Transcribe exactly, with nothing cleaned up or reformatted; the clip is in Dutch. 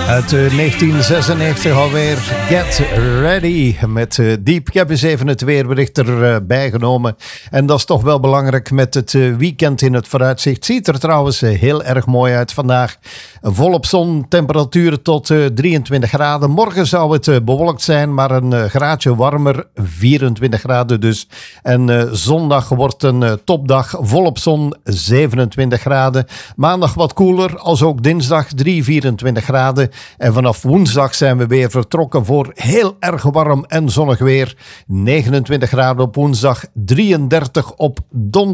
Uit uh, negentien zesennegentig alweer. Get Ready met uh, Diep. Ik heb eens even het weerbericht erbij uh, genomen. En dat is toch wel belangrijk met het uh, weekend in het vooruitzicht. Ziet er trouwens uh, heel erg mooi uit vandaag. Volop zon, temperaturen tot uh, drieëntwintig graden. Morgen zou het uh, bewolkt zijn, maar een uh, graadje warmer. vierentwintig graden dus. En uh, zondag wordt een uh, topdag. Volop zon, zevenentwintig graden. Maandag wat koeler, als ook dinsdag drie, vierentwintig graden. En vanaf woensdag zijn we weer vertrokken voor heel erg warm en zonnig weer. negenentwintig graden op woensdag, drieëndertig op donderdag.